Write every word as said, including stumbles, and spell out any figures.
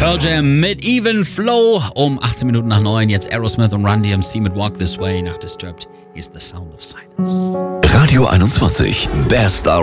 Pearl Jam mit Even Flow um achtzehn Minuten nach neun. Jetzt Aerosmith und Run D M C mit Walk This Way nach Disturbed. Here's the Sound of Silence. Radio einundzwanzig, Best R